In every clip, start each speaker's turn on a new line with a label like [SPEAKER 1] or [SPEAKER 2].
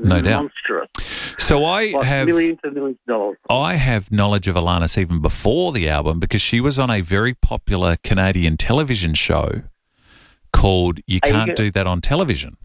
[SPEAKER 1] No doubt.
[SPEAKER 2] monstrous.
[SPEAKER 1] So I
[SPEAKER 2] Like
[SPEAKER 1] have
[SPEAKER 2] millions and millions of dollars.
[SPEAKER 1] I have knowledge of Alanis even before the album because she was on a very popular Canadian television show called You Can't Do That on Television.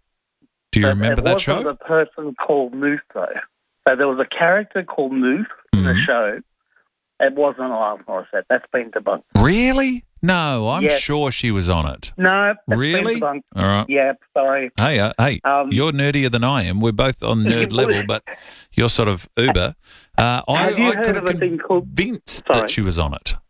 [SPEAKER 1] Do you remember that show?
[SPEAKER 2] It wasn't a person called Moose, though. So there was a character called Moose in the show. It wasn't Alanis Morissette. That's been debunked.
[SPEAKER 1] Really? No, I'm
[SPEAKER 2] Yes.
[SPEAKER 1] sure she was on it.
[SPEAKER 2] No, that's
[SPEAKER 1] Really?
[SPEAKER 2] been debunked.
[SPEAKER 1] All right.
[SPEAKER 2] Yeah, sorry.
[SPEAKER 1] Hey, you're nerdier than I am. We're both on nerd level, but you're sort of uber.
[SPEAKER 2] Have you
[SPEAKER 1] I
[SPEAKER 2] heard
[SPEAKER 1] could
[SPEAKER 2] of
[SPEAKER 1] have
[SPEAKER 2] a thing called...
[SPEAKER 1] convinced
[SPEAKER 2] Sorry.
[SPEAKER 1] that she was on it.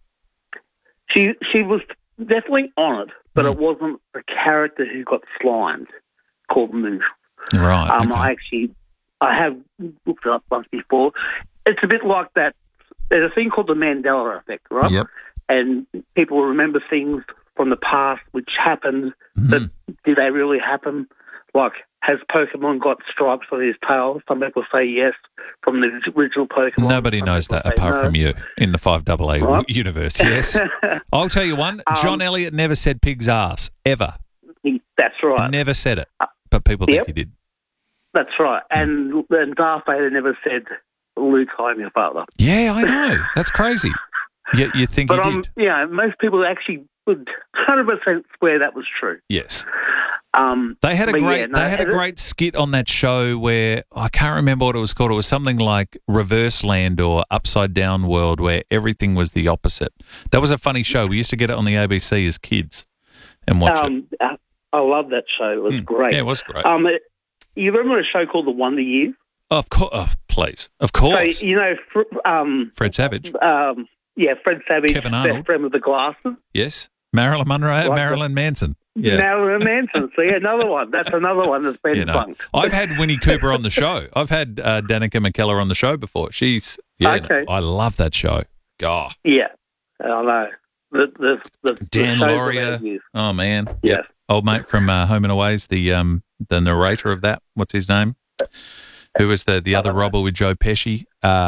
[SPEAKER 2] She was definitely on it, but it wasn't the character who got slimed called Moose.
[SPEAKER 1] Right. Okay.
[SPEAKER 2] I have looked it up once before. It's a bit like that. There's a thing called the Mandela effect, right?
[SPEAKER 1] Yep.
[SPEAKER 2] And people remember things from the past which happened, but did they really happen? Like, has Pokemon got stripes on his tail? Some people say yes from the original Pokemon.
[SPEAKER 1] Nobody
[SPEAKER 2] Some
[SPEAKER 1] knows
[SPEAKER 2] people
[SPEAKER 1] that
[SPEAKER 2] say
[SPEAKER 1] apart
[SPEAKER 2] no.
[SPEAKER 1] from you in the 5AA
[SPEAKER 2] Right.
[SPEAKER 1] universe, yes. I'll tell you one. John Elliott never said pig's ass, ever.
[SPEAKER 2] That's right.
[SPEAKER 1] Never said it, but people think
[SPEAKER 2] Yep.
[SPEAKER 1] he did.
[SPEAKER 2] That's right. And Darth Vader never said, Luke, I'm your father.
[SPEAKER 1] Yeah, I know. That's crazy. You think
[SPEAKER 2] But
[SPEAKER 1] he did?
[SPEAKER 2] most people actually would 100% swear that was true.
[SPEAKER 1] Yes. They had a great skit on that show where I can't remember what it was called. It was something like Reverse Land or Upside Down World, where everything was the opposite. That was a funny show. We used to get it on the ABC as kids and watch it.
[SPEAKER 2] I love that show. It was great.
[SPEAKER 1] Yeah, it was great.
[SPEAKER 2] You remember a show called The Wonder Years?
[SPEAKER 1] Of course, please, of course.
[SPEAKER 2] So, you know,
[SPEAKER 1] Fred Savage.
[SPEAKER 2] Fred Savage,
[SPEAKER 1] Kevin Arnold.
[SPEAKER 2] best friend with the glasses.
[SPEAKER 1] Yes, Marilyn Monroe,
[SPEAKER 2] Like
[SPEAKER 1] Marilyn Manson. Yeah.
[SPEAKER 2] Marilyn Manson. See, another one. That's another one that's been debunked.
[SPEAKER 1] I've had Winnie Cooper on the show. I've had Danica McKellar on the show before. She's
[SPEAKER 2] Okay.
[SPEAKER 1] I love that show. God.
[SPEAKER 2] Yeah, I know. The
[SPEAKER 1] Dan
[SPEAKER 2] shows that
[SPEAKER 1] Lauria.
[SPEAKER 2] they use.
[SPEAKER 1] Oh man.
[SPEAKER 2] Yes.
[SPEAKER 1] Yep. Old mate from Home and Away's the narrator of that. What's his name? Who was the other robber with Joe Pesci?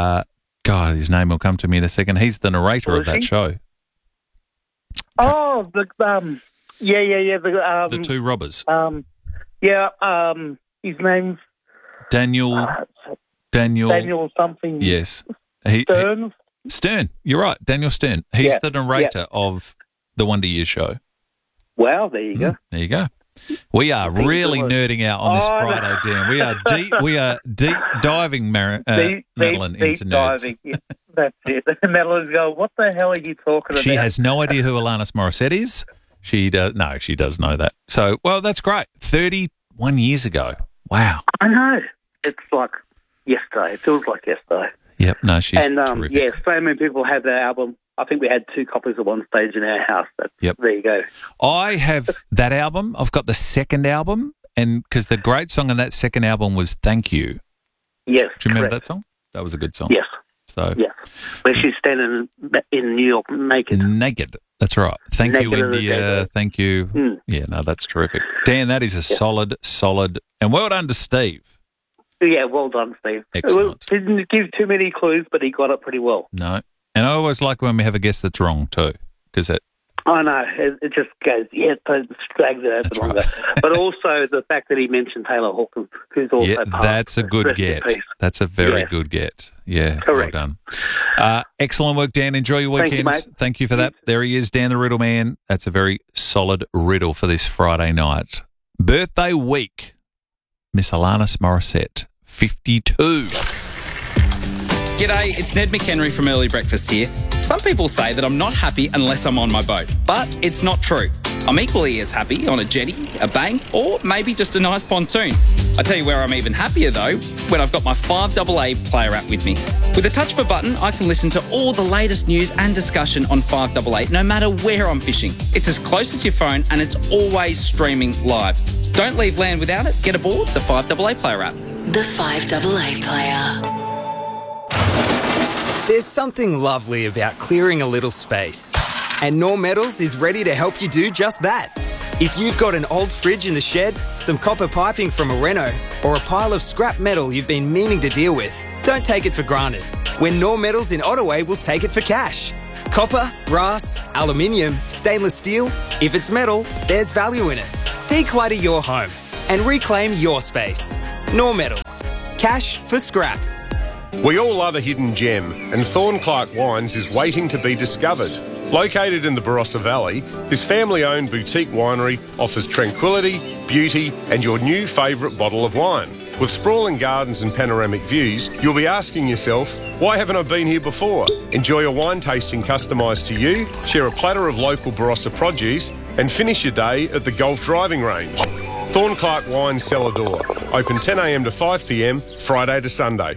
[SPEAKER 1] God, his name will come to me in a second. He's the narrator of that show.
[SPEAKER 2] Oh, the
[SPEAKER 1] The two robbers.
[SPEAKER 2] His name's
[SPEAKER 1] Daniel.
[SPEAKER 2] Daniel something.
[SPEAKER 1] Yes. Stern. You're right. Daniel Stern. He's the narrator of the Wonder Years show.
[SPEAKER 2] Well, there you go.
[SPEAKER 1] There you go. We are really nerding out on this Friday, Dan. We are deep diving, Madeline, into nerds.
[SPEAKER 2] Diving. Yeah, that's it. Madeline's going, what the hell are you talking about?
[SPEAKER 1] She has no idea who Alanis Morissette is. She does know that. So, well, that's great. 31 years ago. Wow.
[SPEAKER 2] I know. It's like yesterday. It feels like yesterday.
[SPEAKER 1] Yep. No, she's terrific.
[SPEAKER 2] Yeah, so many people have that album. I think we had 2 copies at one stage in our house. There you go.
[SPEAKER 1] I have that album. I've got the second album, and because the great song on that second album was "Thank You."
[SPEAKER 2] Yes.
[SPEAKER 1] Do you remember that song? That was a good song.
[SPEAKER 2] Yes.
[SPEAKER 1] So
[SPEAKER 2] yes, where she's standing in New York naked.
[SPEAKER 1] Naked. That's right. Thank you, India. Thank you.
[SPEAKER 2] Mm.
[SPEAKER 1] Yeah, no, that's terrific. Dan, that is a solid, and well done to Steve.
[SPEAKER 2] Yeah, well done, Steve.
[SPEAKER 1] Excellent.
[SPEAKER 2] Didn't give too many clues, but he got it pretty well.
[SPEAKER 1] No. And I always like when we have a guest that's wrong too, because
[SPEAKER 2] I know, it just goes, it drags it out for longer.
[SPEAKER 1] Right.
[SPEAKER 2] But also the fact that he mentioned Taylor Hawkins, who's also part
[SPEAKER 1] that's a good
[SPEAKER 2] Rest in
[SPEAKER 1] get.
[SPEAKER 2] Peace.
[SPEAKER 1] That's a very good get. Yeah,
[SPEAKER 2] correct.
[SPEAKER 1] Well done. Excellent work, Dan. Enjoy your weekend.
[SPEAKER 2] Thank you,
[SPEAKER 1] for that. There he is, Dan the Riddle Man. That's a very solid riddle for this Friday night. Birthday week, Miss Alanis Morissette, 52.
[SPEAKER 3] G'day, it's Ned McHenry from Early Breakfast here. Some people say that I'm not happy unless I'm on my boat, but it's not true. I'm equally as happy on a jetty, a bank, or maybe just a nice pontoon. I tell you where I'm even happier though, when I've got my 5AA player app with me. With a touch of a button, I can listen to all the latest news and discussion on 5AA, no matter where I'm fishing. It's as close as your phone and it's always streaming live. Don't leave land without it. Get aboard the 5AA player app.
[SPEAKER 4] The 5AA player.
[SPEAKER 5] There's something lovely about clearing a little space. And Norm Metals is ready to help you do just that. If you've got an old fridge in the shed, some copper piping from a reno, or a pile of scrap metal you've been meaning to deal with, don't take it for granted. When Norm Metals in Ottaway will take it for cash. Copper, brass, aluminium, stainless steel, if it's metal, there's value in it. Declutter your home and reclaim your space. Norm Metals. cash for scrap.
[SPEAKER 6] We all love a hidden gem, and Thornclark Wines is waiting to be discovered. Located in the Barossa Valley, this family-owned boutique winery offers tranquility, beauty, and your new favourite bottle of wine. With sprawling gardens and panoramic views, you'll be asking yourself, why haven't I been here before? Enjoy a wine tasting customised to you, share a platter of local Barossa produce, and finish your day at the golf driving range. Thornclark Wines Cellar Door. Open 10 a.m. to 5 p.m, Friday to Sunday.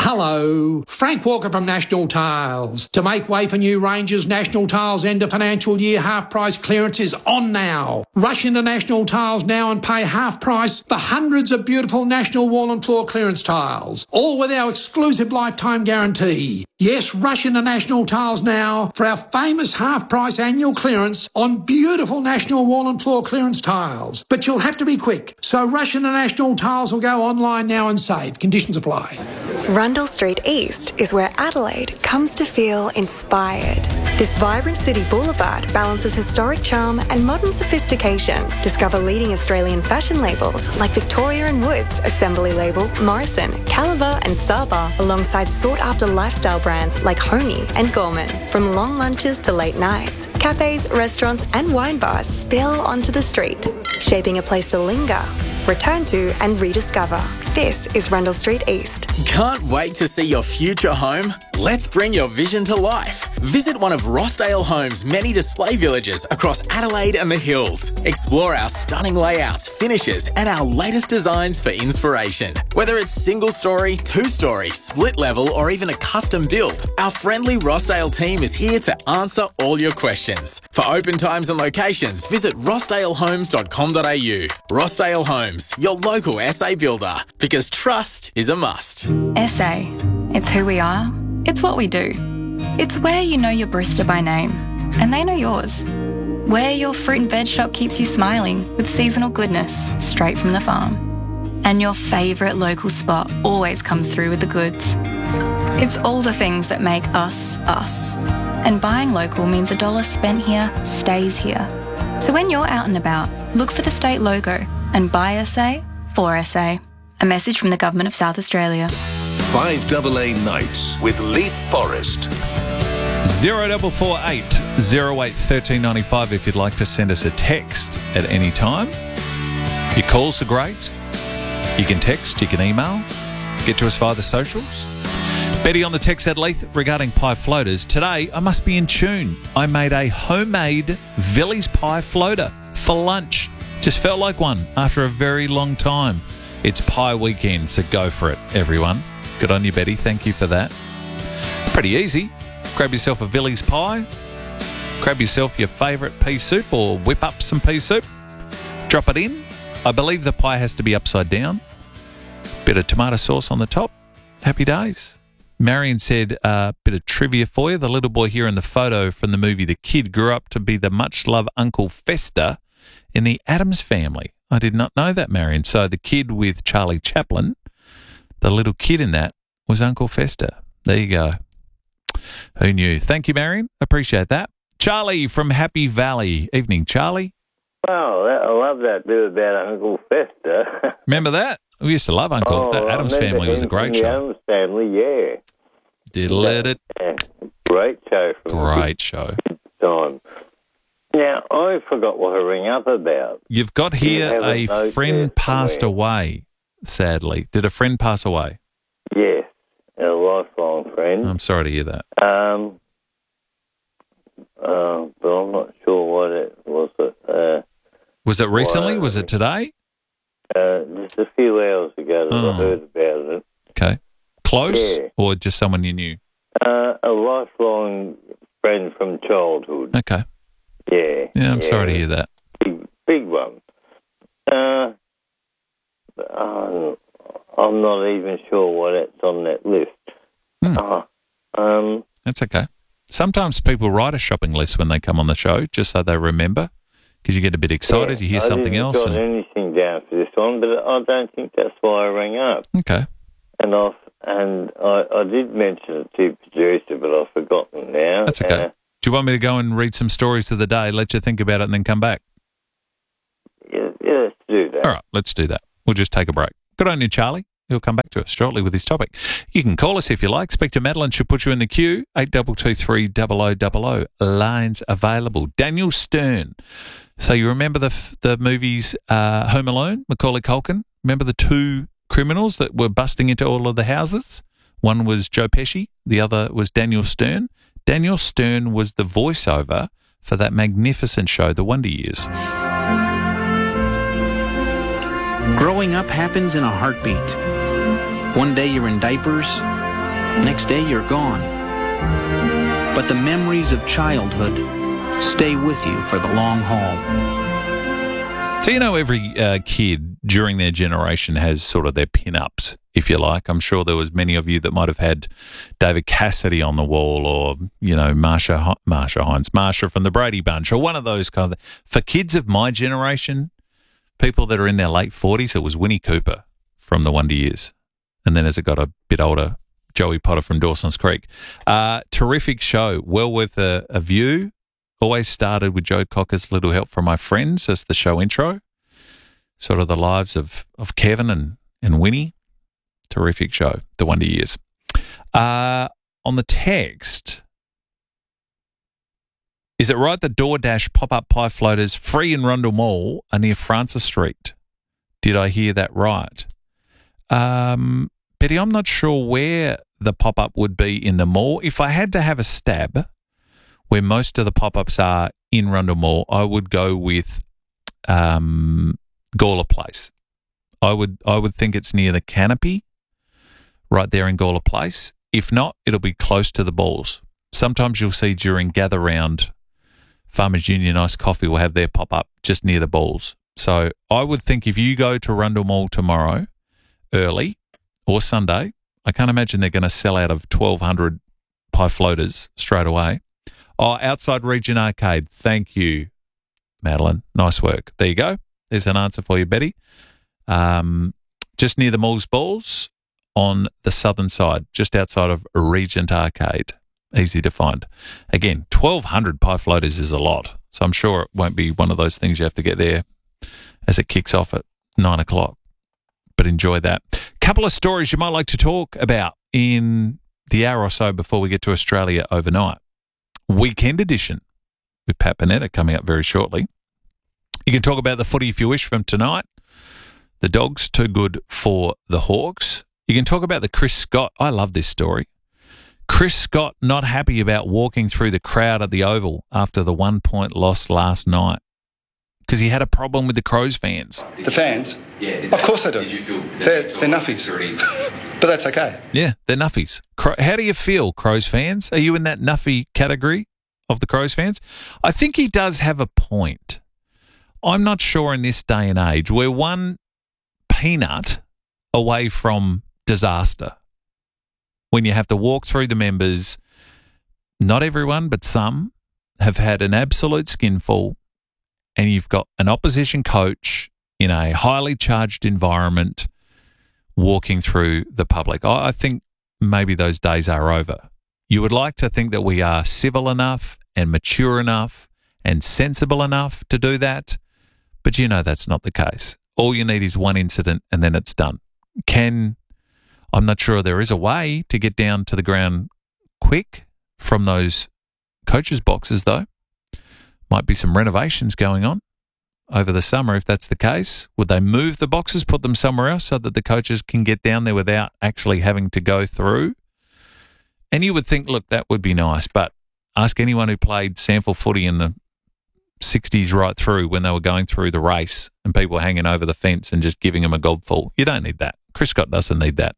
[SPEAKER 7] Hello, Frank Walker from National Tiles. To make way for new ranges, National Tiles end of financial year half price clearance is on now. Rush into National Tiles now and pay half price for hundreds of beautiful National wall and floor clearance tiles, all with our exclusive lifetime guarantee. Yes, rush into National Tiles now for our famous half price annual clearance on beautiful National wall and floor clearance tiles. But you'll have to be quick, so rush into National Tiles or go online now and save. Conditions apply.
[SPEAKER 8] Rundle Street East is where Adelaide comes to feel inspired. This vibrant city boulevard balances historic charm and modern sophistication. Discover leading Australian fashion labels like Victoria and Woods, Assembly Label, Morrison, Caliber and Saba, alongside sought-after lifestyle brands like Honey and Gorman. From long lunches to late nights, cafes, restaurants and wine bars spill onto the street, shaping a place to linger, return to and rediscover. This is Rundle Street East.
[SPEAKER 9] Can't wait to see your future home? Let's bring your vision to life. Visit one of Rossdale Homes' many display villages across Adelaide and the Hills. Explore our stunning layouts, finishes and our latest designs for inspiration. Whether it's single story, two-story, split level or even a custom build, our friendly Rossdale team is here to answer all your questions. For open times and locations, visit rossdalehomes.com.au. Rossdale Homes, your local SA builder. Because trust is a must.
[SPEAKER 10] SA. It's who we are. It's what we do. It's where you know your barista by name, and they know yours. Where your fruit and veg shop keeps you smiling with seasonal goodness straight from the farm. And your favourite local spot always comes through with the goods. It's all the things that make us, us. And buying local means $1 spent here stays here. So when you're out and about, look for the state logo and buy SA for SA. A message from the Government of South Australia.
[SPEAKER 11] 5AA Nights with Leap Forest.
[SPEAKER 1] 0448 08 1395 if you'd like to send us a text at any time. Your calls are great. You can text, you can email, get to us via the socials. Betty on the text at Leith regarding pie floaters. Today, I must be in tune. I made a homemade Villies pie floater for lunch. Just felt like one after a very long time. It's pie weekend, so go for it, everyone. Good on you, Betty. Thank you for that. Pretty easy. Grab yourself a Villies pie. Grab yourself your favourite pea soup or whip up some pea soup. Drop it in. I believe the pie has to be upside down. Bit of tomato sauce on the top. Happy days. Marion said a bit of trivia for you. The little boy here in the photo from the movie The Kid grew up to be the much-loved Uncle Fester in the Addams Family. I did not know that, Marion. So the kid with Charlie Chaplin, the little kid in that, was Uncle Fester. There you go. Who knew? Thank you, Marion. Appreciate that. Charlie from Happy Valley. Evening, Charlie.
[SPEAKER 12] Oh, I love that bit about Uncle Fester.
[SPEAKER 1] Remember that? We used to love Uncle. That Addams Family was a great show.
[SPEAKER 12] Addams Family, yeah.
[SPEAKER 1] Diddle-it.
[SPEAKER 12] Yeah. Great show.
[SPEAKER 1] Great show.
[SPEAKER 12] Time. Now, I forgot what to ring up about.
[SPEAKER 1] You've got here a friend passed away, sadly. Did a friend pass away?
[SPEAKER 12] Yes, a lifelong friend.
[SPEAKER 1] I'm sorry to hear that.
[SPEAKER 12] But I'm not sure what it was.
[SPEAKER 1] Was it recently? Was it today?
[SPEAKER 12] Just a few hours ago that I heard about it.
[SPEAKER 1] Okay. Close or just someone you knew?
[SPEAKER 12] A lifelong friend from childhood.
[SPEAKER 1] Okay.
[SPEAKER 12] Yeah.
[SPEAKER 1] Yeah, I'm sorry to hear that.
[SPEAKER 12] Big one. I'm not even sure why that's on that list.
[SPEAKER 1] That's okay. Sometimes people write a shopping list when they come on the show, just so they remember, because you get a bit excited, you hear something else.
[SPEAKER 12] I didn't jot anything down for this one, but I don't think that's why I rang up.
[SPEAKER 1] Okay.
[SPEAKER 12] And I did mention it to producer, but I've forgotten now.
[SPEAKER 1] That's okay. Do you want me to go and read some stories of the day, let you think about it, and then come back?
[SPEAKER 12] Yeah, let's do that.
[SPEAKER 1] All right, let's do that. We'll just take a break. Good on you, Charlie. He'll come back to us shortly with his topic. You can call us if you like. Speak to Madeline. She'll put you in the queue. 8223 0000. Lines available. Daniel Stern. So you remember the movies Home Alone, Macaulay Culkin? Remember the two criminals that were busting into all of the houses? One was Joe Pesci. The other was Daniel Stern. Daniel Stern was the voiceover for that magnificent show, The Wonder Years.
[SPEAKER 13] Growing up happens in a heartbeat. One day you're in diapers, next day you're gone. But the memories of childhood stay with you for the long haul.
[SPEAKER 1] So, you know, every kid during their generation has sort of their pin-ups, if you like. I'm sure there was many of you that might have had David Cassidy on the wall, or, you know, Marsha from the Brady Bunch, or one of those kind of. For kids of my generation, people that are in their late 40s, it was Winnie Cooper from The Wonder Years. And then as it got a bit older, Joey Potter from Dawson's Creek. Terrific show, well worth a view. Always started with Joe Cocker's Little Help from My Friends as the show intro. Sort of the lives of Kevin and Winnie. Terrific show, The Wonder Years. On the text, is it right that DoorDash pop-up pie floaters free in Rundle Mall are near Francis Street? Did I hear that right? Betty, I'm not sure where the pop-up would be in the mall. If I had to have a stab, where most of the pop-ups are in Rundle Mall, I would go with Gawler Place. I would think it's near the Canopy, right there in Gawler Place. If not, it'll be close to the Balls. Sometimes you'll see during Gather Round, Farmers Union Iced Coffee will have their pop-up just near the Balls. So I would think if you go to Rundle Mall tomorrow, early, or Sunday, I can't imagine they're going to sell out of 1,200 pie floaters straight away. Oh, outside Region Arcade. Thank you, Madeline. Nice work. There you go. There's an answer for you, Betty. Just near the Mall's Balls on the southern side, just outside of Regent Arcade. Easy to find. Again, 1,200 pie floaters is a lot, so I'm sure it won't be one of those things you have to get there as it kicks off at 9 o'clock. But enjoy that. Couple of stories you might like to talk about in the hour or so before we get to Australia overnight. Weekend edition with Pat Panetta coming up very shortly. You can talk about the footy if you wish from tonight. The Dogs too good for the Hawks. You can talk about the Chris Scott. I love this story. Chris Scott not happy about walking through the crowd at the Oval after the 1-point loss last night because he had a problem with the Crows fans.
[SPEAKER 14] The fans? Yeah. Of course they do. Did you feel they're nuffies. But that's okay.
[SPEAKER 1] Yeah, they're nuffies. How do you feel, Crows fans? Are you in that nuffy category of the Crows fans? I think he does have a point. I'm not sure in this day and age. We're one peanut away from disaster. When you have to walk through the members, not everyone, but some have had an absolute skinful, and you've got an opposition coach in a highly charged environment walking through the public. I think maybe those days are over. You would like to think that we are civil enough and mature enough and sensible enough to do that, but you know that's not the case. All you need is one incident and then it's done. I'm not sure there is a way to get down to the ground quick from those coaches' boxes, though. Might be some renovations going on over the summer if that's the case. Would they move the boxes, put them somewhere else so that the coaches can get down there without actually having to go through? And you would think, look, that would be nice, but ask anyone who played sample footy in the 60s right through when they were going through the race and people were hanging over the fence and just giving them a gobful. You don't need that. Chris Scott doesn't need that.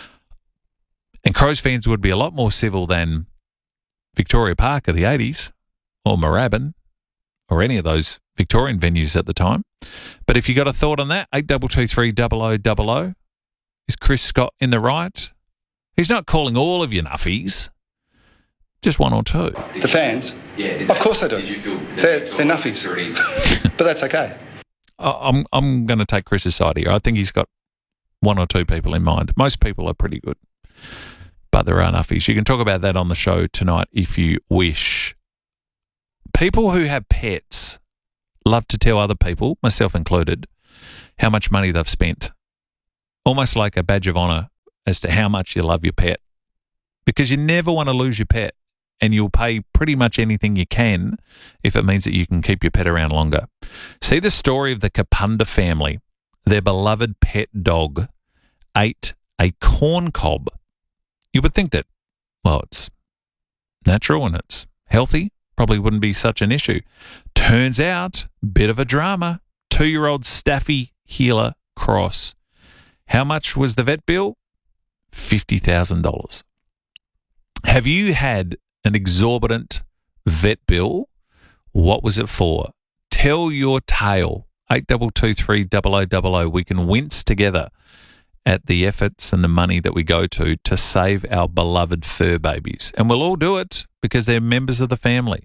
[SPEAKER 1] And Crows fans would be a lot more civil than Victoria Park of the 80s or Moorabbin or any of those Victorian venues at the time. But if you got a thought on that, 8223 0000. Is Chris Scott in the right? He's not calling all of you nuffies, just one or two.
[SPEAKER 14] The fans? Yeah. Of course they do. Did you feel they're nuffies. But that's okay.
[SPEAKER 1] I'm going to take Chris's side here. I think he's got one or two people in mind. Most people are pretty good, but there are nuffies. You can talk about that on the show tonight if you wish. People who have pets love to tell other people, myself included, how much money they've spent almost like a badge of honour as to how much you love your pet, because you never want to lose your pet, and you'll pay pretty much anything you can if it means that you can keep your pet around longer. See the story of the Kapunda family. Their beloved pet dog ate a corn cob. You would think that, well, it's natural and it's healthy, probably wouldn't be such an issue. Turns out, bit of a drama. 2-year-old Staffy Healer Cross. How much was the vet bill? $50,000. Have you had an exorbitant vet bill? What was it for? Tell your tale. 8223 We can wince together at the efforts and the money that we go to save our beloved fur babies. And we'll all do it because they're members of the family.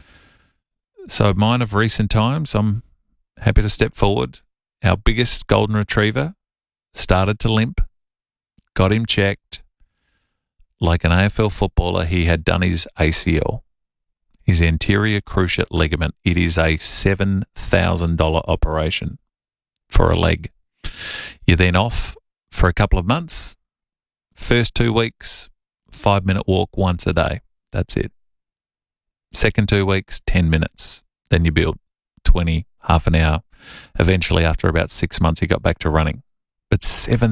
[SPEAKER 1] So mine of recent times, I'm happy to step forward. Our biggest golden retriever started to limp, got him checked. Like an AFL footballer, he had done his ACL, his anterior cruciate ligament. It is a $7,000 operation for a leg. You're then off for a couple of months. First 2 weeks, 5-minute walk once a day. That's it. Second 2 weeks, 10 minutes. Then you build 20, half an hour. Eventually, after about 6 months, he got back to running. But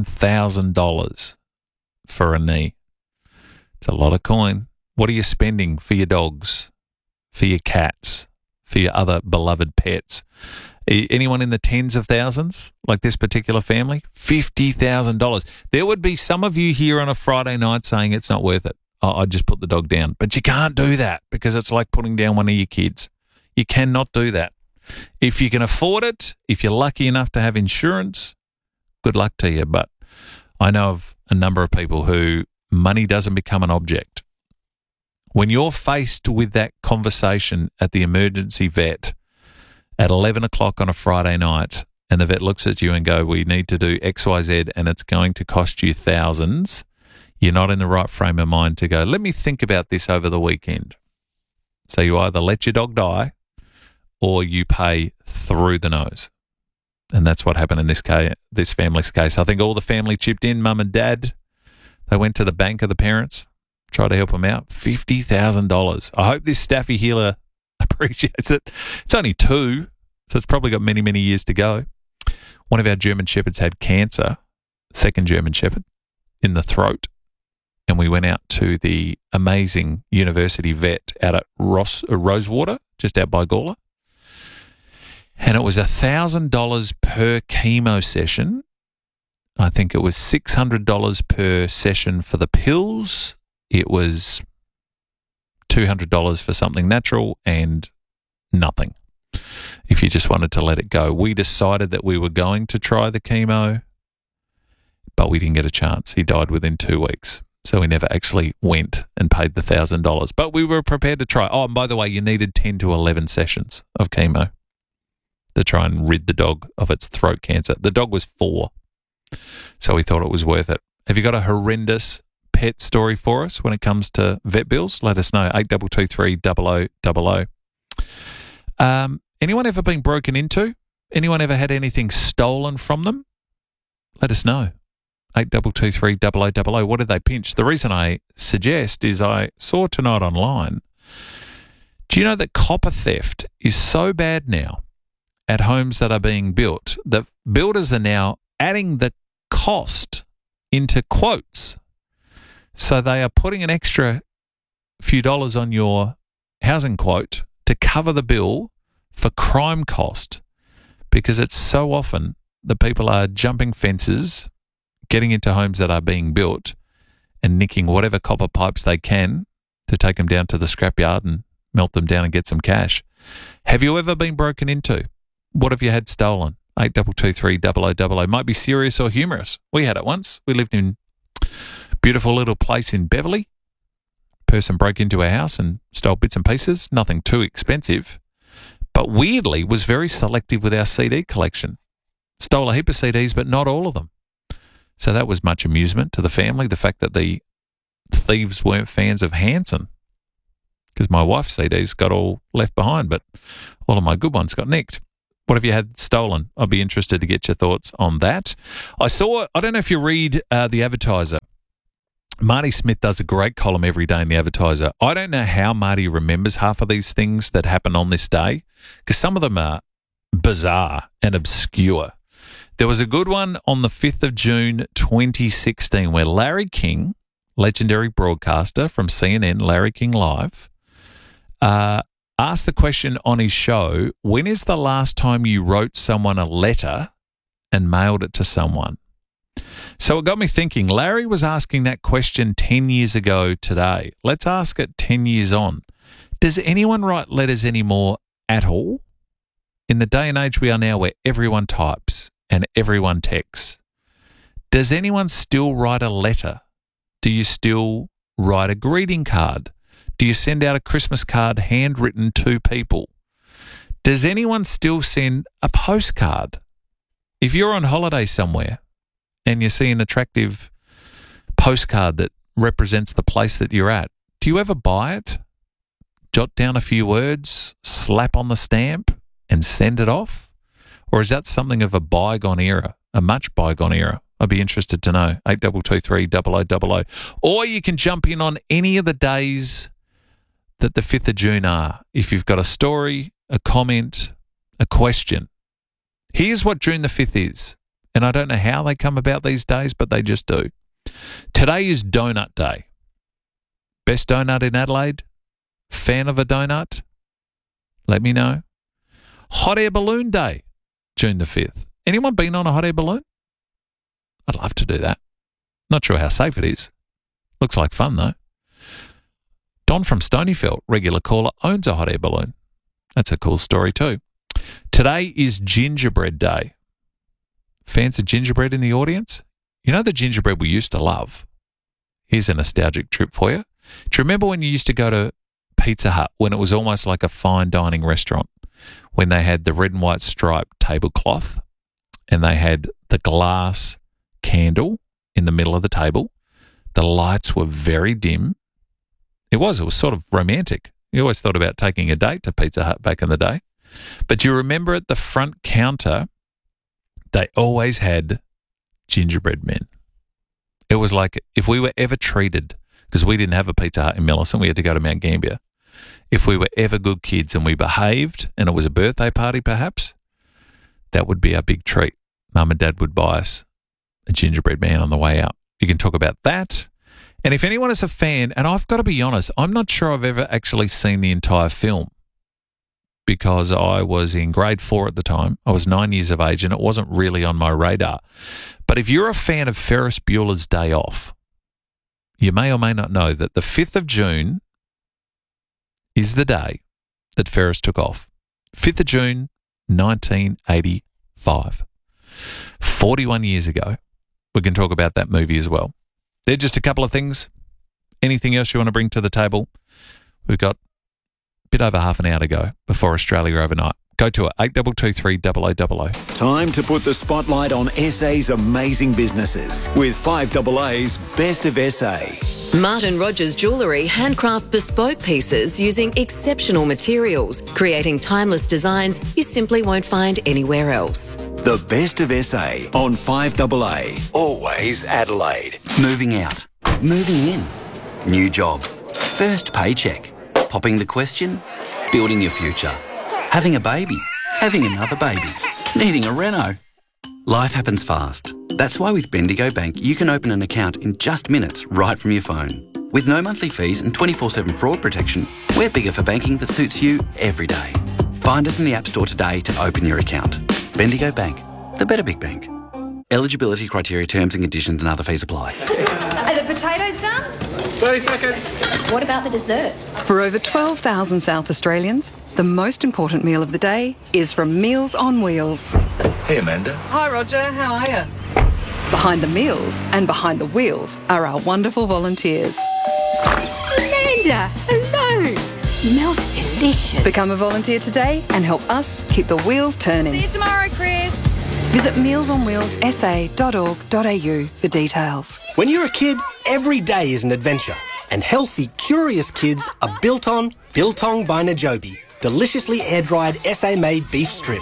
[SPEAKER 1] $7,000 for a knee. It's a lot of coin. What are you spending for your dogs, for your cats, for your other beloved pets? Anyone in the tens of thousands, like this particular family? $50,000. There would be some of you here on a Friday night saying it's not worth it. I'd just put the dog down. But you can't do that because it's like putting down one of your kids. You cannot do that. If you can afford it, if you're lucky enough to have insurance, good luck to you. But I know of a number of people who money doesn't become an object. When you're faced with that conversation at the emergency vet at 11 o'clock on a Friday night, and the vet looks at you and go, we need to do X, Y, Z, and it's going to cost you thousands, you're not in the right frame of mind to go, let me think about this over the weekend. So you either let your dog die or you pay through the nose. And that's what happened in this family's case. I think all the family chipped in, mum and dad. They went to the bank of the parents, tried to help them out. $50,000. I hope this Staffy Healer appreciates it. It's only 2, so it's probably got many, many years to go. One of our German Shepherds had cancer, second German Shepherd, in the throat. And we went out to the amazing university vet out at Rosewater, just out by Gawler. And it was $1,000 per chemo session. I think it was $600 per session for the pills. It was $200 for something natural and nothing if you just wanted to let it go. We decided that we were going to try the chemo, but we didn't get a chance. He died within 2 weeks. So we never actually went and paid the $1,000. But we were prepared to try. Oh, and by the way, you needed 10 to 11 sessions of chemo to try and rid the dog of its throat cancer. The dog was 4, so we thought it was worth it. Have you got a horrendous pet story for us when it comes to vet bills? Let us know, 8223 anyone ever been broken into? Anyone ever had anything stolen from them? Let us know, 8223 What did they pinch? The reason I suggest is I saw tonight online, do you know that copper theft is so bad now at homes that are being built that builders are now adding the cost into quotes? So they are putting an extra few dollars on your housing quote to cover the bill for crime cost, because it's so often the people are jumping fences, getting into homes that are being built and nicking whatever copper pipes they can to take them down to the scrapyard and melt them down and get some cash. Have you ever been broken into? What have you had stolen? 8223 Might be serious or humorous. We had it once. We lived in a beautiful little place in Beverly. Person broke into our house and stole bits and pieces. Nothing too expensive, but weirdly was very selective with our CD collection. Stole a heap of CDs, but not all of them. So that was much amusement to the family, the fact that the thieves weren't fans of Hanson, because my wife's CDs got all left behind, but all of my good ones got nicked. What have you had stolen? I'll be interested to get your thoughts on that. I don't know if you read The Advertiser. Marty Smith does a great column every day in The Advertiser. I don't know how Marty remembers half of these things that happen on this day, because some of them are bizarre and obscure. There was a good one on the 5th of June 2016 where Larry King, legendary broadcaster from CNN, Larry King Live, asked the question on his show, when is the last time you wrote someone a letter and mailed it to someone? So it got me thinking, Larry was asking that question 10 years ago today. Let's ask it 10 years on. Does anyone write letters anymore at all? In the day and age we are now where everyone types and everyone texts, does anyone still write a letter? Do you still write a greeting card? Do you send out a Christmas card handwritten to people? Does anyone still send a postcard? If you're on holiday somewhere and you see an attractive postcard that represents the place that you're at, do you ever buy it, jot down a few words, slap on the stamp and send it off? Or is that something of a bygone era, a much bygone era? I'd be interested to know. 8223 0000. Or you can jump in on any of the days that the 5th of June are. If you've got a story, a comment, a question. Here's what June the 5th is. And I don't know how they come about these days, but they just do. Today is Donut Day. Best donut in Adelaide? Fan of a donut? Let me know. Hot Air Balloon Day, June the 5th. Anyone been on a hot air balloon? I'd love to do that. Not sure how safe it is. Looks like fun, though. Don from Stonyfeld, regular caller, owns a hot air balloon. That's a cool story too. Today is Gingerbread Day. Fans of gingerbread in the audience? You know the gingerbread we used to love? Here's a nostalgic trip for you. Do you remember when you used to go to Pizza Hut when it was almost like a fine dining restaurant? When they had the red and white striped tablecloth and they had the glass candle in the middle of the table. The lights were very dim. It was sort of romantic. You always thought about taking a date to Pizza Hut back in the day. But you remember at the front counter, they always had gingerbread men. It was like if we were ever treated, because we didn't have a Pizza Hut in Millicent, we had to go to Mount Gambier. If we were ever good kids and we behaved and it was a birthday party perhaps, that would be our big treat. Mum and Dad would buy us a gingerbread man on the way out. You can talk about that. And if anyone is a fan, and I've got to be honest, I'm not sure I've ever actually seen the entire film because I was in grade 4 at the time. I was 9 years of age and it wasn't really on my radar. But if you're a fan of Ferris Bueller's Day Off, you may or may not know that the 5th of June is the day that Ferris took off. 5th of June, 1985. 41 years ago. We can talk about that movie as well. They're just a couple of things. Anything else you want to bring to the table? We've got a bit over half an hour to go before Australia overnight. Go to it, 8223 0000.
[SPEAKER 15] Time to put the spotlight on SA's amazing businesses with 5AA's Best of SA.
[SPEAKER 16] Martin Rogers Jewellery handcraft bespoke pieces using exceptional materials, creating timeless designs you simply won't find anywhere else.
[SPEAKER 15] The Best of SA on 5AA. Always Adelaide.
[SPEAKER 17] Moving out. Moving in. New job. First paycheck. Popping the question. Building your future. Having a baby. Having another baby. Needing a reno. Life happens fast. That's why with Bendigo Bank, you can open an account in just minutes right from your phone. With no monthly fees and 24/7 fraud protection, we're bigger for banking that suits you every day. Find us in the App Store today to open your account. Bendigo Bank, the better big bank. Eligibility criteria, terms and conditions and other fees apply.
[SPEAKER 18] Are the potatoes done?
[SPEAKER 19] 30 seconds.
[SPEAKER 18] What about the desserts?
[SPEAKER 20] For over 12,000 South Australians, the most important meal of the day is from Meals on Wheels.
[SPEAKER 19] Hey, Amanda.
[SPEAKER 20] Hi, Roger. How are you? Behind the meals and behind the wheels are our wonderful volunteers.
[SPEAKER 18] Amanda, hello. Smells delicious.
[SPEAKER 20] Become a volunteer today and help us keep the wheels turning.
[SPEAKER 18] See you tomorrow, Chris.
[SPEAKER 20] Visit mealsonwheelssa.org.au for details.
[SPEAKER 21] When you're a kid, every day is an adventure. And healthy, curious kids are built on Biltong by Najobi. Deliciously air-dried SA-made beef strips.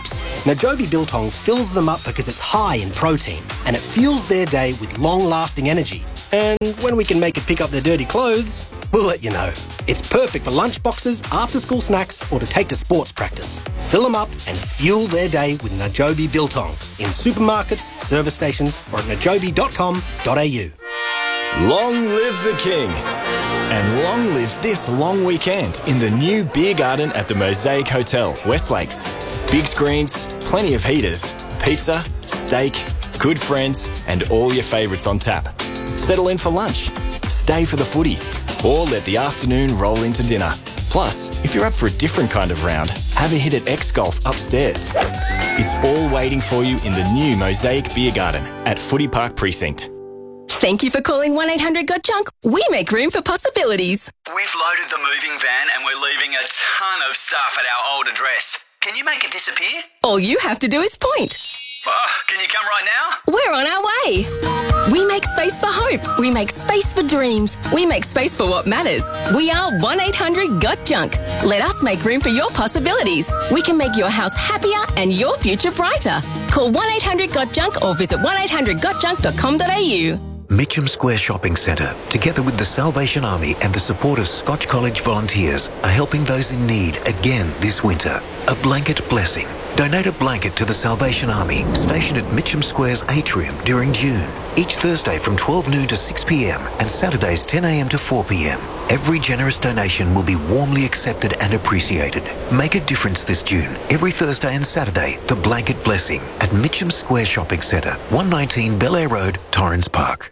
[SPEAKER 21] Najobi Biltong fills them up because it's high in protein and it fuels their day with long-lasting energy. And when we can make it pick up their dirty clothes, we'll let you know. It's perfect for lunch boxes, after-school snacks, or to take to sports practice. Fill them up and fuel their day with Najobi Biltong in supermarkets, service stations, or at najobi.com.au.
[SPEAKER 2] Long live the King. And long live this long weekend in the new beer garden at the Mosaic Hotel, West Lakes. Big screens, plenty of heaters, pizza, steak, good friends, and all your favourites on tap. Settle in for lunch, stay for the footy, or let the afternoon roll into dinner. Plus, if you're up for a different kind of round, have a hit at X-Golf upstairs. It's all waiting for you in the new Mosaic Beer Garden at Footy Park Precinct.
[SPEAKER 22] Thank you for calling 1-800-GOT-JUNK. We make room for possibilities.
[SPEAKER 23] We've loaded the moving van and we're leaving a ton of stuff at our old address. Can you make it disappear?
[SPEAKER 22] All you have to do is point.
[SPEAKER 23] Can you come right now?
[SPEAKER 22] We're on our way. We make space for hope. We make space for dreams. We make space for what matters. We are 1-800-GOT-JUNK. Let us make room for your possibilities. We can make your house happier and your future brighter. Call 1-800-GOT-JUNK or visit 1-800-GOT-JUNK.com.au.
[SPEAKER 24] Mitcham Square Shopping Centre, together with the Salvation Army and the support of Scotch College volunteers, are helping those in need again this winter. A blanket blessing. Donate a blanket to the Salvation Army, stationed at Mitcham Square's atrium during June. Each Thursday from 12 noon to 6 p.m. and Saturdays 10 a.m. to 4 p.m. Every generous donation will be warmly accepted and appreciated. Make a difference this June. Every Thursday and Saturday, the Blanket Blessing at Mitcham Square Shopping Centre, 119 Bel Air Road, Torrens Park.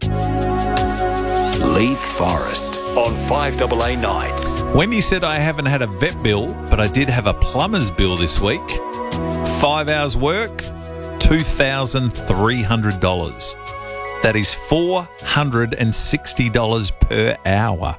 [SPEAKER 15] Leith Forest on 5AA Nights.
[SPEAKER 1] Wendy said, I haven't had a vet bill, but I did have a plumber's bill this week. 5 hours work, $2,300. That is $460 per hour.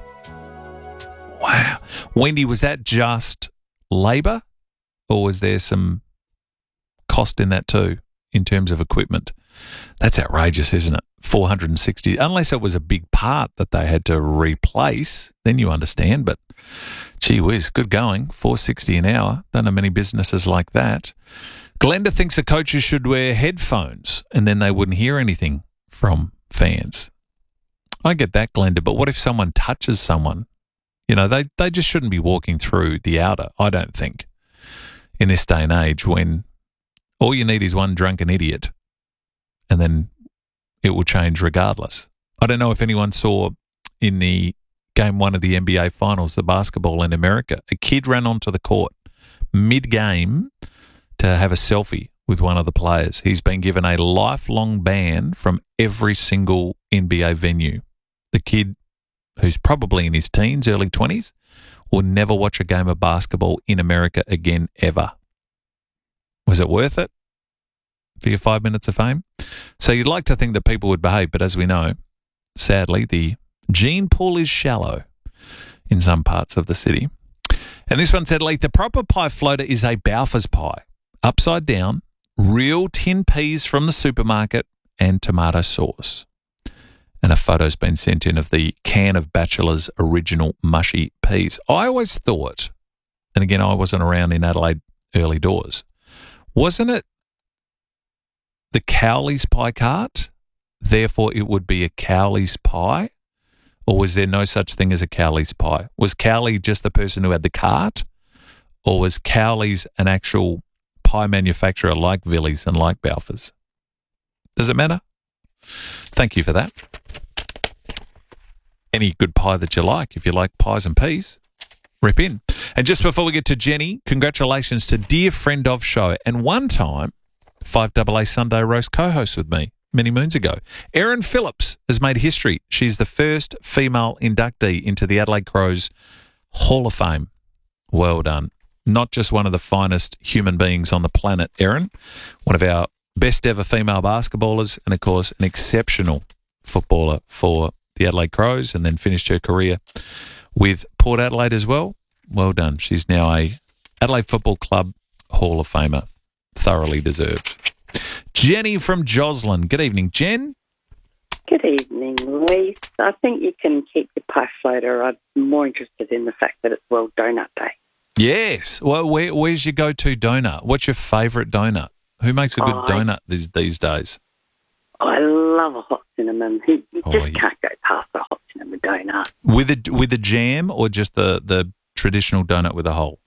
[SPEAKER 1] Wow. Wendy, was that just labour, or was there some cost in that too, in terms of equipment? That's outrageous, isn't it? $460, unless it was a big part that they had to replace, then you understand. But gee whiz, good going. $460 an hour. Don't know many businesses like that. Glenda thinks the coaches should wear headphones and then they wouldn't hear anything from fans. I get that, Glenda, but what if someone touches someone? You know, they just shouldn't be walking through the outer, I don't think, in this day and age when all you need is one drunken idiot and then it will change regardless. I don't know if anyone saw in the Game 1 of the NBA Finals, the basketball in America, a kid ran onto the court mid-game to have a selfie with one of the players. He's been given a lifelong ban from every single NBA venue. The kid, who's probably in his teens, early 20s, will never watch a game of basketball in America again, ever. Was it worth it for your 5 minutes of fame? So you'd like to think that people would behave, but as we know, sadly, the gene pool is shallow in some parts of the city. And this one said, Leith, the proper pie floater is a Balfour's pie, upside down, real tin peas from the supermarket, and tomato sauce. And a photo's been sent in of the can of Batchelor's original mushy peas. I always thought, and again, I wasn't around in Adelaide early doors, wasn't it the Cowley's pie cart? Therefore, it would be a Cowley's pie? Or was there no such thing as a Cowley's pie? Was Cowley just the person who had the cart? Or was Cowley's an actual pie manufacturer like Villiers and like Balfour's? Does it matter? Thank you for that. Any good pie that you like, if you like pies and peas, rip in. And just before we get to Jenny, congratulations to dear friend of show and one time 5AA Sunday Roast co-host with me many moons ago. Erin Phillips has made history. She's the first female inductee into the Adelaide Crows Hall of Fame. Well done. Not just one of the finest human beings on the planet, Erin, one of our best ever female basketballers, and of course an exceptional footballer for the Adelaide Crows, and then finished her career with Port Adelaide as well. Well done. She's now a Adelaide Football Club Hall of Famer. Thoroughly deserved. Jenny from Joslin. Good evening, Jen.
[SPEAKER 25] Good evening, Leith. I think you can keep your pie floater. I'm more interested in the fact that it's World Donut Day.
[SPEAKER 1] Yes. Well, where's your go-to donut? What's your favourite donut? Who makes a good donut these days?
[SPEAKER 25] I love a hot cinnamon. You just can't go past a hot cinnamon donut.
[SPEAKER 1] With a jam or just the traditional donut with a hole?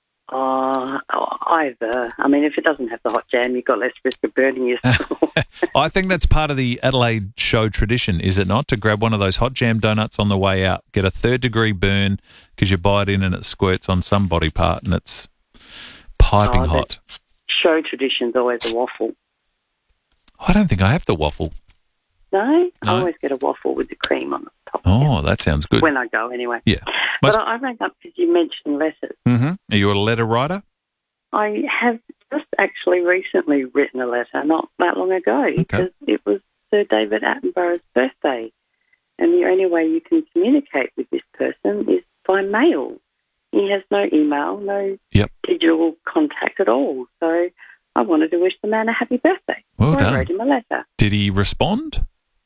[SPEAKER 25] Either. I mean, if it doesn't have the hot jam, you've got less risk of burning yourself.
[SPEAKER 1] I think that's part of the Adelaide show tradition, is it not? To grab one of those hot jam donuts on the way out, get a 3rd-degree burn because you bite in and it squirts on some body part and it's piping hot.
[SPEAKER 25] Show tradition's always a waffle.
[SPEAKER 1] I don't think I have the waffle.
[SPEAKER 25] No? I always get a waffle with the cream on the top.
[SPEAKER 1] Oh, that sounds good.
[SPEAKER 25] When I go, anyway.
[SPEAKER 1] Yeah.
[SPEAKER 25] But I rang up because you mentioned letters.
[SPEAKER 1] Mm-hmm. Are you a letter writer?
[SPEAKER 25] I have just actually recently written a letter, not that long ago, because it was Sir David Attenborough's birthday. And the only way you can communicate with this person is by mail. He has no email, no digital contact at all. So I wanted to wish the man a happy birthday.
[SPEAKER 1] Well done.
[SPEAKER 25] I wrote him a letter.
[SPEAKER 1] Did he respond?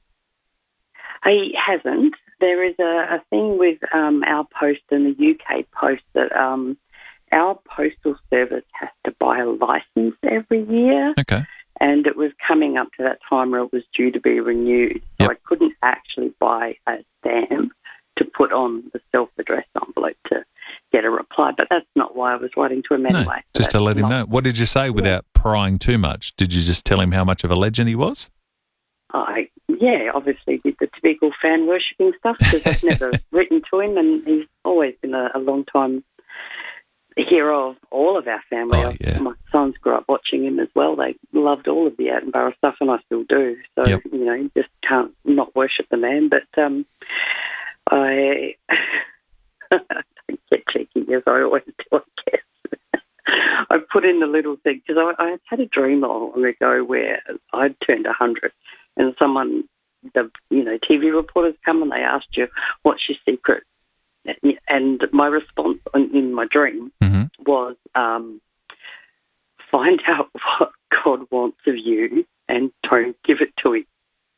[SPEAKER 25] He hasn't. There is a thing with our post and the UK post that our postal service has to buy a licence every year.
[SPEAKER 1] Okay.
[SPEAKER 25] And it was coming up to that time where it was due to be renewed. So I couldn't actually buy a stamp to put on the self-addressed envelope to get a reply. But that's not why I was writing to him anyway.
[SPEAKER 1] Just to let him know. What did you say without prying too much? Did you just tell him how much of a legend he was?
[SPEAKER 25] Obviously did the typical fan worshipping stuff because I've never written to him, and he's always been a long time hero of all of our family. My sons grew up watching him as well. They loved all of the Attenborough stuff, and I still do. So, you just can't not worship the man. But I don't get cheeky as I always do, I guess. I put in the little thing because I had a dream long ago where I'd turned 100 and someone, TV reporters come and they asked you, what's your secret? And my response in my dream was, find out what God wants of you and don't give it to him.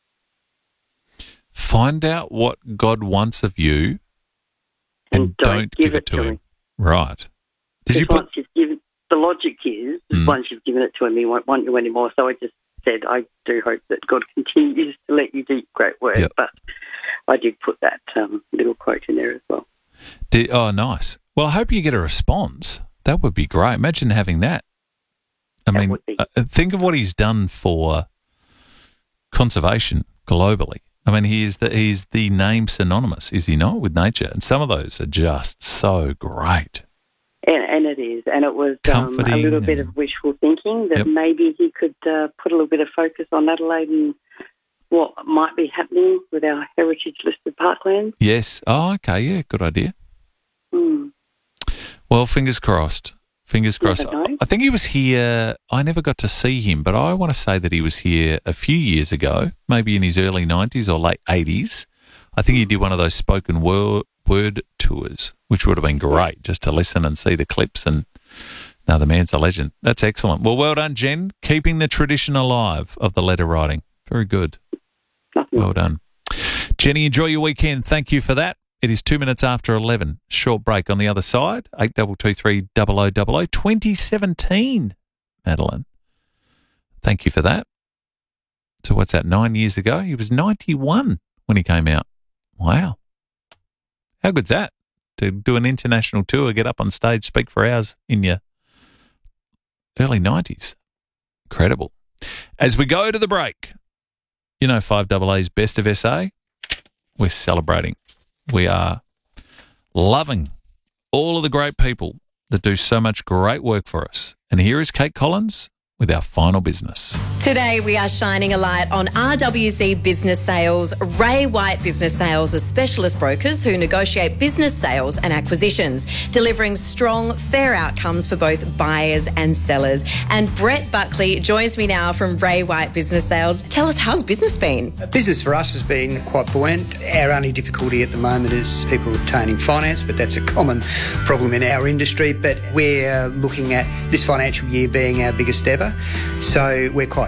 [SPEAKER 1] Find out what God wants of you and don't give it to him. Right.
[SPEAKER 25] Once you've given, the logic is, once you've given it to him, he won't want you anymore. So I just said, I do hope that God continues to let you do great work. But I did put that little quote in there as well.
[SPEAKER 1] Nice. Well, I hope you get a response. That would be great. Imagine having that. I mean, think of what he's done for conservation globally. I mean, he's the name synonymous, is he not, with nature? And some of those are just so great.
[SPEAKER 25] And it is. And it was a little bit of wishful thinking that maybe he could put a little bit of focus on Adelaide and what might be happening with our heritage-listed parklands.
[SPEAKER 1] Yes. Oh, okay. Yeah, good idea. Well, fingers crossed. Fingers crossed. I think he was here. I never got to see him, but I want to say that he was here a few years ago, maybe in his early 90s or late 80s. I think he did one of those spoken word tours, which would have been great just to listen and see the clips. And now the man's a legend. That's excellent. Well done, Jen. Keeping the tradition alive of the letter writing. Very good. Well done. Jenny, enjoy your weekend. Thank you for that. It is 2 minutes after 11. Short break on the other side. 8223 0000. 2017, Madeline. Thank you for that. So what's that, 9 years ago? He was 91 when he came out. Wow. How good's that? To do an international tour, get up on stage, speak for hours in your early 90s. Incredible. As we go to the break, 5AA's Best of SA, we're celebrating. We are loving all of the great people that do so much great work for us. And here is Kate Collins with our final business.
[SPEAKER 16] Today we are shining a light on RWC Business Sales. Ray White Business Sales are specialist brokers who negotiate business sales and acquisitions, delivering strong, fair outcomes for both buyers and sellers. And Brett Buckley joins me now from Ray White Business Sales. Tell us, how's business been?
[SPEAKER 3] Business for us has been quite buoyant. Our only difficulty at the moment is people obtaining finance, but that's a common problem in our industry. But we're looking at this financial year being our biggest ever. So we're quite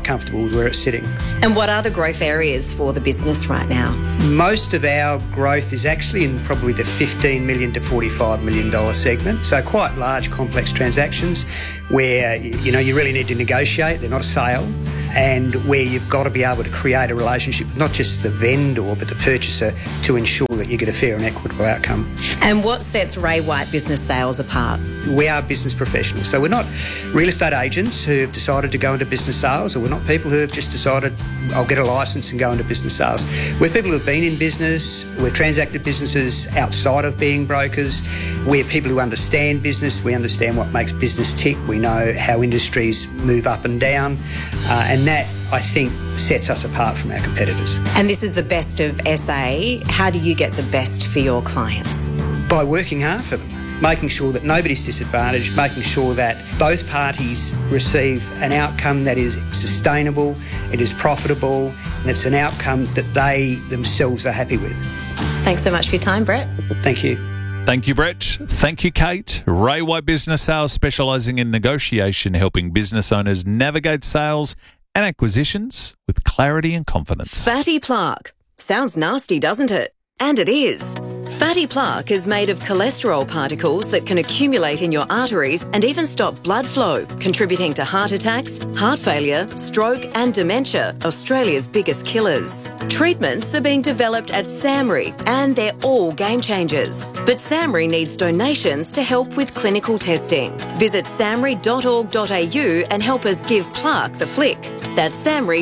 [SPEAKER 3] comfortable with where it's sitting.
[SPEAKER 16] And what are the growth areas for the business right now?
[SPEAKER 3] Most of our growth is actually in probably the $15 million to $45 million segment, so quite large, complex transactions where, you know, you really need to negotiate. They're not a sale. And where you've got to be able to create a relationship, not just the vendor, but the purchaser, to ensure that you get a fair and equitable outcome.
[SPEAKER 16] And what sets Ray White Business Sales apart?
[SPEAKER 3] We are business professionals. So we're not real estate agents who have decided to go into business sales, or we're not people who have just decided, I'll get a licence and go into business sales. We're people who have been in business, we've transacted businesses outside of being brokers. We're people who understand business, we understand what makes business tick, we know how industries move up and down, and that, I think, sets us apart from our competitors.
[SPEAKER 16] And this is the best of SA. How do you get the best for your clients?
[SPEAKER 3] By working hard for them, making sure that nobody's disadvantaged, making sure that both parties receive an outcome that is sustainable, it is profitable, and it's an outcome that they themselves are happy with.
[SPEAKER 16] Thanks so much for your time, Brett.
[SPEAKER 3] Thank you.
[SPEAKER 1] Thank you, Brett. Thank you, Kate. Ray White Business Sales, specialising in negotiation, helping business owners navigate sales and acquisitions with clarity and confidence.
[SPEAKER 22] Fatty plaque. Sounds nasty, doesn't it? And it is. Fatty plaque is made of cholesterol particles that can accumulate in your arteries and even stop blood flow, contributing to heart attacks, heart failure, stroke and dementia, Australia's biggest killers. Treatments are being developed at SAMRI and they're all game changers. But SAMRI needs donations to help with clinical testing. Visit samri.org.au and help us give plaque the flick. That's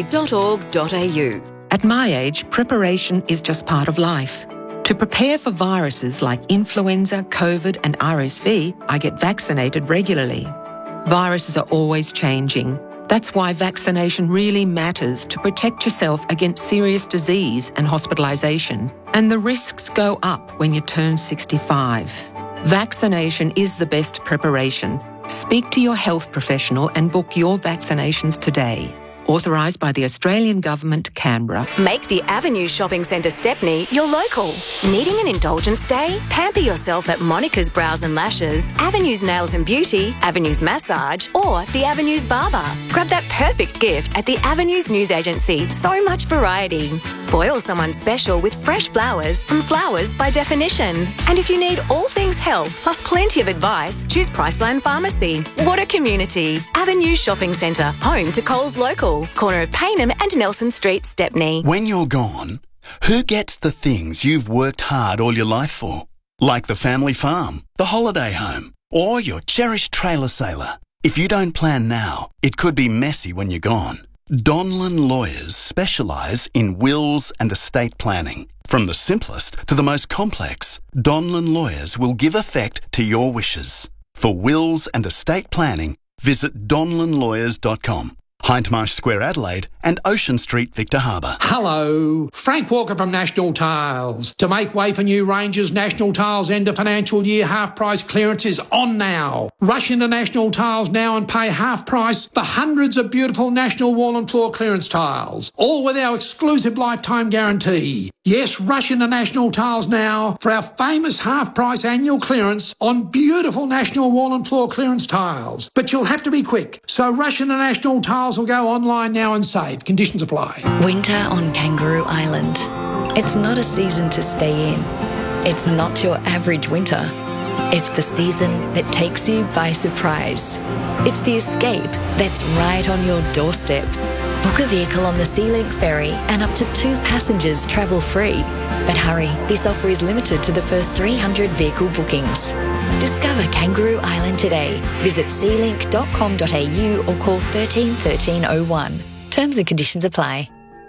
[SPEAKER 22] samri.org.au.
[SPEAKER 4] At my age, preparation is just part of life. To prepare for viruses like influenza, COVID and RSV, I get vaccinated regularly. Viruses are always changing. That's why vaccination really matters to protect yourself against serious disease and hospitalisation. And the risks go up when you turn 65. Vaccination is the best preparation. Speak to your health professional and book your vaccinations today. Authorised by the Australian Government, Canberra.
[SPEAKER 22] Make the Avenue Shopping Centre Stepney your local. Needing an indulgence day? Pamper yourself at Monica's Brows and Lashes, Avenue's Nails and Beauty, Avenue's Massage, or the Avenue's Barber. Grab that perfect gift at the Avenue's News Agency. So much variety. Spoil someone special with fresh flowers from Flowers by Definition. And if you need all things health, plus plenty of advice, choose Priceline Pharmacy. What a community. Avenue Shopping Centre, home to Coles Local. Corner of Payneham and Nelson Street, Stepney.
[SPEAKER 5] When you're gone, who gets the things you've worked hard all your life for? Like the family farm, the holiday home, or your cherished trailer sailor. If you don't plan now, it could be messy when you're gone. Donlan Lawyers specialise in wills and estate planning. From the simplest to the most complex, Donlan Lawyers will give effect to your wishes. For wills and estate planning, visit donlanlawyers.com. Hindmarsh Square, Adelaide, and Ocean Street, Victor Harbour.
[SPEAKER 6] Hello, Frank Walker from National Tiles. To make way for new ranges, National Tiles end of financial year half price clearance is on now. Rush into National Tiles now and pay half price for hundreds of beautiful National Wall and Floor clearance tiles, all with our exclusive lifetime guarantee. Yes, rush into National Tiles now for our famous half price annual clearance on beautiful National Wall and Floor clearance tiles. But you'll have to be quick, so rush into National Tiles will go online now and save. Conditions apply.
[SPEAKER 7] Winter on Kangaroo Island. It's not a season to stay in. It's not your average winter. It's the season that takes you by surprise. It's the escape that's right on your doorstep. Book a vehicle on the SeaLink ferry and up to 2 passengers travel free. But hurry, this offer is limited to the first 300 vehicle bookings. Discover Kangaroo Island today. Visit sealink.com.au or call 13 1301. Terms and conditions apply.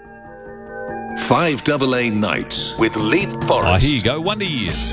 [SPEAKER 11] 5AA Nights with Leith Forrest.
[SPEAKER 1] Oh, here you go, Wonder Years.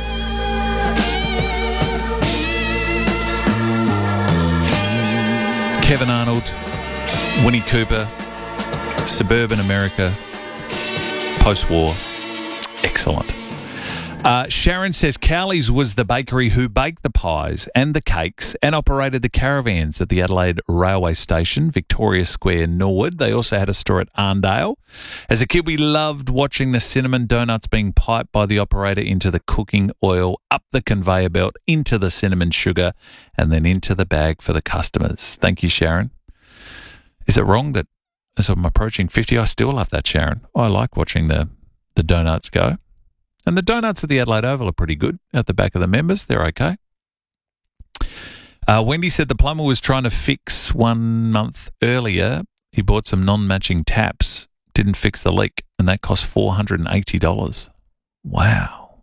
[SPEAKER 1] Kevin Arnold, Winnie Cooper, Suburban America, post-war. Excellent. Sharon says Cowley's was the bakery who baked the pies and the cakes and operated the caravans at the Adelaide Railway Station, Victoria Square, Norwood. They also had a store at Arndale. As a kid, we loved watching the cinnamon donuts being piped by the operator into the cooking oil, up the conveyor belt, into the cinnamon sugar, and then into the bag for the customers. Thank you, Sharon. Is it wrong that as I'm approaching 50, I still love that, Sharon. I like watching the donuts go. And the donuts at the Adelaide Oval are pretty good at the back of the members. They're okay. Wendy said the plumber was trying to fix 1 month earlier. He bought some non-matching taps, didn't fix the leak, and that cost $480. Wow.